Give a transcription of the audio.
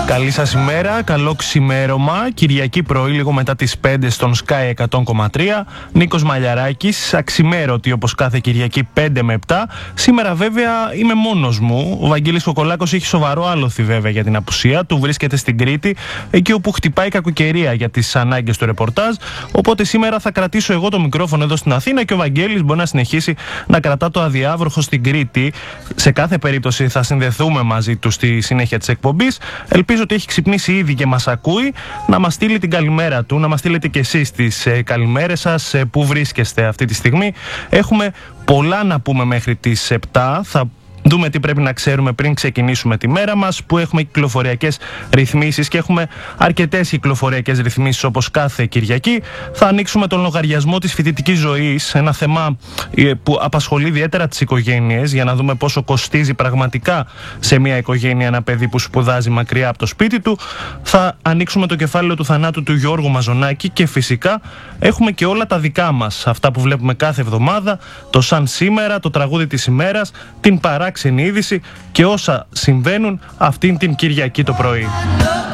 Καλή σας ημέρα, καλό ξημέρωμα. Κυριακή πρωί, λίγο μετά τις 5 στον Sky 100,3. Νίκος Μαλιαράκης, αξιμέρωτη όπως κάθε Κυριακή 5 με 7. Σήμερα βέβαια είμαι μόνος μου. Ο Βαγγέλης Κοκολάκος έχει σοβαρό άλοθη βέβαια για την απουσία του. Βρίσκεται στην Κρήτη, εκεί όπου χτυπάει κακοκαιρία για τις ανάγκες του ρεπορτάζ. Οπότε σήμερα θα κρατήσω εγώ το μικρόφωνο εδώ στην Αθήνα και ο Βαγγέλης μπορεί να συνεχίσει να κρατά το αδιάβροχο στην Κρήτη. Σε κάθε περίπτωση θα συνδεθούμε μαζί του στη συνέχεια της εκπομπής. Ελπίζω ότι έχει ξυπνήσει ήδη και μας ακούει, να μας στείλει την καλημέρα του, να μας στείλετε και εσείς τις καλημέρες σας, που βρίσκεστε αυτή τη στιγμή. Έχουμε πολλά να πούμε μέχρι τις 7. Θα δούμε τι πρέπει να ξέρουμε πριν ξεκινήσουμε τη μέρα μας, που έχουμε κυκλοφοριακές ρυθμίσεις και έχουμε αρκετές κυκλοφοριακές ρυθμίσεις όπως κάθε Κυριακή. Θα ανοίξουμε τον λογαριασμό της φοιτητικής ζωής, ένα θέμα που απασχολεί ιδιαίτερα τις οικογένειες, για να δούμε πόσο κοστίζει πραγματικά σε μια οικογένεια ένα παιδί που σπουδάζει μακριά από το σπίτι του. Θα ανοίξουμε το κεφάλαιο του θανάτου του Γιώργου Μαζονάκη και φυσικά έχουμε και όλα τα δικά μας, αυτά που βλέπουμε κάθε εβδομάδα, το σαν σήμερα, το τραγούδι της ημέρας, την παράξενη είδηση και όσα συμβαίνουν αυτήν την Κυριακή το πρωί.